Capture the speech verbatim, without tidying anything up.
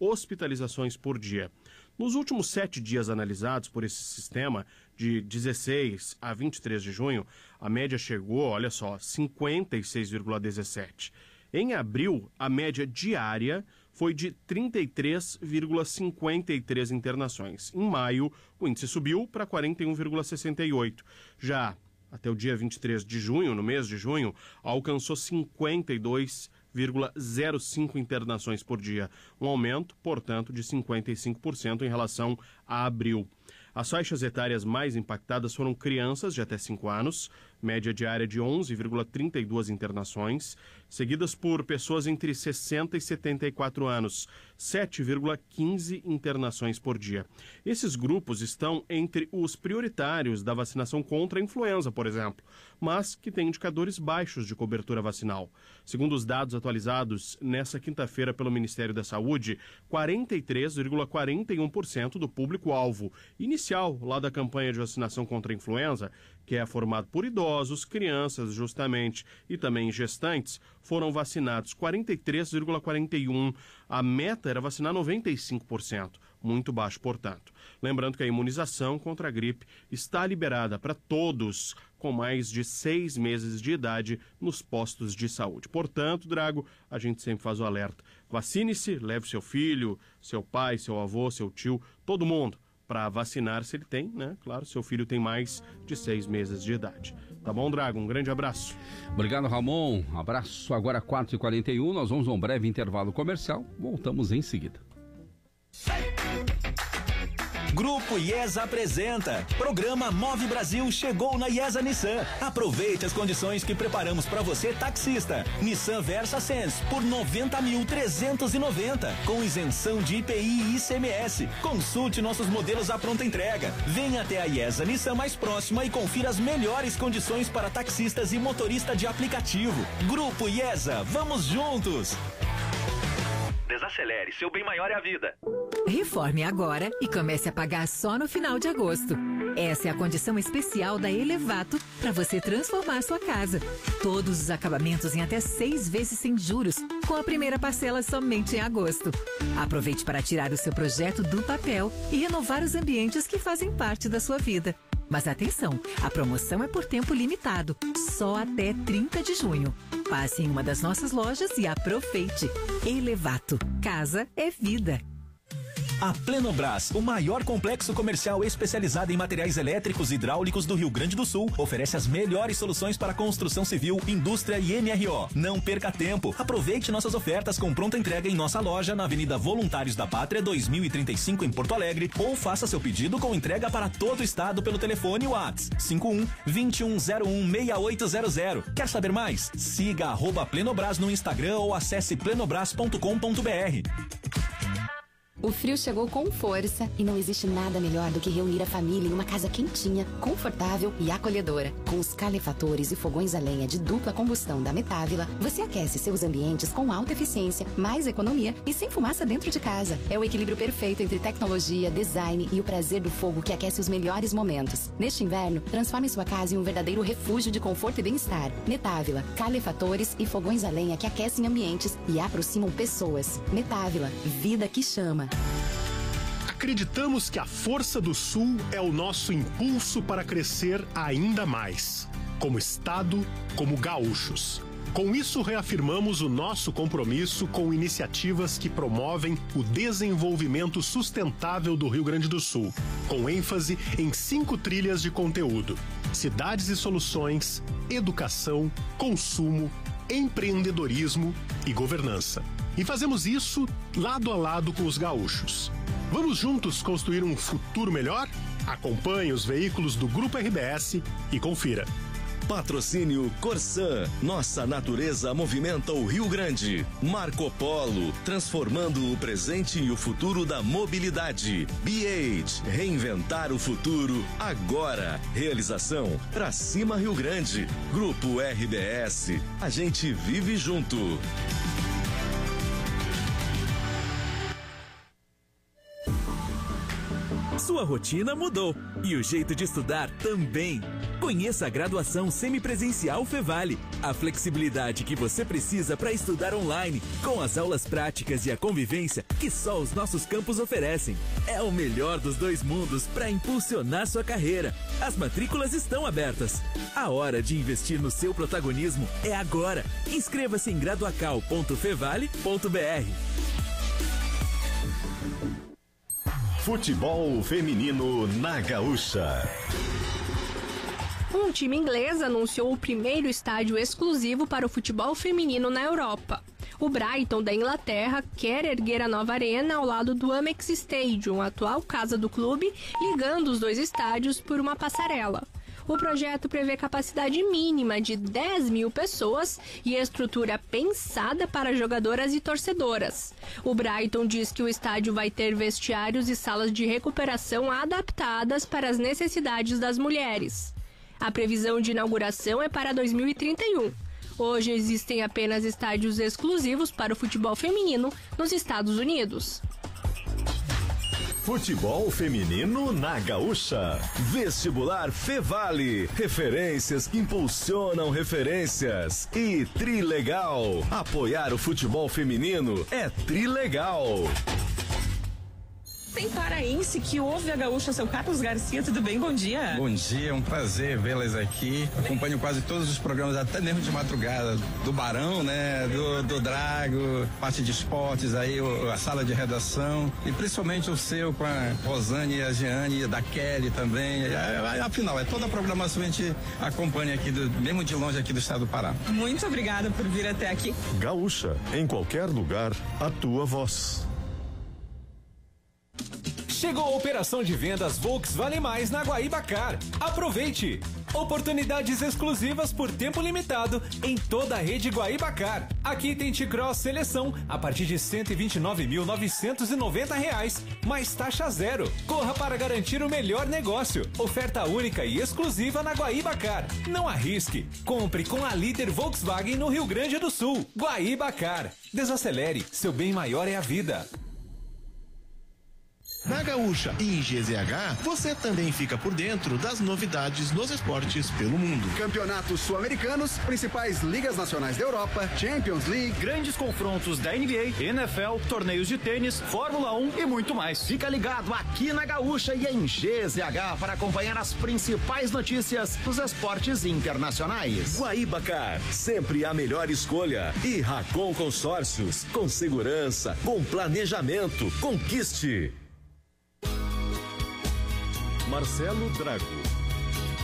hospitalizações por dia. Nos últimos sete dias analisados por esse sistema, de dezesseis a vinte e três de junho, a média chegou, olha só, cinquenta e seis vírgula dezessete. Em abril, a média diária foi de trinta e três vírgula cinquenta e três internações. Em maio, o índice subiu para quarenta e um vírgula sessenta e oito. Já até o dia vinte e três de junho, no mês de junho, alcançou cinquenta e dois vírgula zero cinco internações por dia, um aumento, portanto, de cinquenta e cinco por cento em relação a abril. As faixas etárias mais impactadas foram crianças de até cinco anos, média diária de onze vírgula trinta e duas internações, seguidas por pessoas entre sessenta e setenta e quatro anos, sete vírgula quinze internações por dia. Esses grupos estão entre os prioritários da vacinação contra a influenza, por exemplo, mas que têm indicadores baixos de cobertura vacinal. Segundo os dados atualizados nesta quinta-feira pelo Ministério da Saúde, quarenta e três vírgula quarenta e um por cento do público-alvo inicial lá da campanha de vacinação contra a influenza, que é formado por idosos, crianças, justamente, e também gestantes, foram vacinados quarenta e três vírgula quarenta e um por cento. A meta era vacinar noventa e cinco por cento, muito baixo, portanto. Lembrando que a imunização contra a gripe está liberada para todos com mais de seis meses de idade nos postos de saúde. Portanto, Drago, a gente sempre faz o alerta. Vacine-se, leve seu filho, seu pai, seu avô, seu tio, todo mundo, para vacinar se ele tem, né? Claro, seu filho tem mais de seis meses de idade. Tá bom, Drago? Um grande abraço. Obrigado, Ramon. Abraço. Agora quatro e quarenta e um, nós vamos a um breve intervalo comercial. Voltamos em seguida. Grupo IESA apresenta. Programa Move Brasil chegou na IESA Nissan. Aproveite as condições que preparamos para você, taxista. Nissan Versa Sense por noventa mil trezentos e noventa, com isenção de I P I e I C M S. Consulte nossos modelos à pronta entrega. Venha até a IESA Nissan mais próxima e confira as melhores condições para taxistas e motorista de aplicativo. Grupo IESA, vamos juntos! Desacelere, seu bem maior é a vida. Reforme agora e comece a pagar só no final de agosto. Essa é a condição especial da Elevato para você transformar sua casa. Todos os acabamentos em até seis vezes sem juros, com a primeira parcela somente em agosto. Aproveite para tirar o seu projeto do papel e renovar os ambientes que fazem parte da sua vida. Mas atenção, a promoção é por tempo limitado, só até trinta de junho. Passe em uma das nossas lojas e aproveite. Elevato, casa é vida. A Plenobras, o maior complexo comercial especializado em materiais elétricos e hidráulicos do Rio Grande do Sul, oferece as melhores soluções para construção civil, indústria e M R O. Não perca tempo. Aproveite nossas ofertas com pronta entrega em nossa loja na Avenida Voluntários da Pátria dois mil e trinta e cinco em Porto Alegre, ou faça seu pedido com entrega para todo o estado pelo telefone WhatsApp cinco um, vinte e um zero um, seis oito zero zero. Quer saber mais? Siga arroba Plenobras no Instagram ou acesse plenobras ponto com ponto br. O frio chegou com força e não existe nada melhor do que reunir a família em uma casa quentinha, confortável e acolhedora. Com os calefatores e fogões a lenha de dupla combustão da Metávila, você aquece seus ambientes com alta eficiência, mais economia e sem fumaça dentro de casa. É o equilíbrio perfeito entre tecnologia, design e o prazer do fogo que aquece os melhores momentos. Neste inverno, transforme sua casa em um verdadeiro refúgio de conforto e bem-estar. Metávila, calefatores e fogões a lenha que aquecem ambientes e aproximam pessoas. Metávila, vida que chama. Acreditamos que a força do Sul é o nosso impulso para crescer ainda mais, como Estado, como gaúchos. Com isso, reafirmamos o nosso compromisso com iniciativas que promovem o desenvolvimento sustentável do Rio Grande do Sul, com ênfase em cinco trilhas de conteúdo: cidades e soluções, educação, consumo, empreendedorismo e governança. E fazemos isso lado a lado com os gaúchos. Vamos juntos construir um futuro melhor? Acompanhe os veículos do Grupo R B S e confira. Patrocínio Corsan. Nossa natureza movimenta o Rio Grande. Marco Polo, transformando o presente e o futuro da mobilidade. B oito, reinventar o futuro agora. Realização Pra Cima Rio Grande. Grupo R B S. A gente vive junto. Sua rotina mudou e o jeito de estudar também. Conheça a graduação semipresencial Fevale, a flexibilidade que você precisa para estudar online, com as aulas práticas e a convivência que só os nossos campos oferecem. É o melhor dos dois mundos para impulsionar sua carreira. As matrículas estão abertas. A hora de investir no seu protagonismo é agora. Inscreva-se em graduacal ponto fevale ponto br. Futebol feminino na Gaúcha. Um time inglês anunciou o primeiro estádio exclusivo para o futebol feminino na Europa. O Brighton, da Inglaterra, quer erguer a nova arena ao lado do Amex Stadium, a atual casa do clube, ligando os dois estádios por uma passarela. O projeto prevê capacidade mínima de dez mil pessoas e estrutura pensada para jogadoras e torcedoras. O Brighton diz que o estádio vai ter vestiários e salas de recuperação adaptadas para as necessidades das mulheres. A previsão de inauguração é para dois mil e trinta e um. Hoje existem apenas estádios exclusivos para o futebol feminino nos Estados Unidos. Futebol feminino na Gaúcha. Vestibular Fevale. Referências que impulsionam referências. E Trilegal. Apoiar o futebol feminino é Trilegal. Tem paraense que ouve a Gaúcha. Seu Carlos Garcia, tudo bem? Bom dia. Bom dia, é um prazer vê-las aqui. Acompanho quase todos os programas, até mesmo de madrugada, do Barão, né, do, do Drago, parte de esportes aí, o, a sala de redação e principalmente o seu com a Rosane e a Jeane, da Kelly também. É, afinal, é toda a programação que a gente acompanha aqui, do, mesmo de longe aqui do estado do Pará. Muito obrigada por vir até aqui. Gaúcha, em qualquer lugar, a tua voz. Chegou a operação de vendas Volks Vale Mais na Guaíba-Car. Aproveite! Oportunidades exclusivas por tempo limitado em toda a rede Guaíba-Car. Aqui tem T-Cross Seleção a partir de cento e vinte e nove mil novecentos e noventa reais, mais taxa zero. Corra para garantir o melhor negócio. Oferta única e exclusiva na Guaíba-Car. Não arrisque. Compre com a líder Volkswagen no Rio Grande do Sul. Guaíba-Car. Desacelere. Seu bem maior é a vida. Na Gaúcha e em G Z H, você também fica por dentro das novidades nos esportes pelo mundo. Campeonatos sul-americanos, principais ligas nacionais da Europa, Champions League, grandes confrontos da N B A, N F L, torneios de tênis, Fórmula um e muito mais. Fica ligado aqui na Gaúcha e em G Z H para acompanhar as principais notícias dos esportes internacionais. Guaíba-Car, sempre a melhor escolha. E Racon Consórcios, com segurança, com planejamento. Conquiste. Marcelo Drago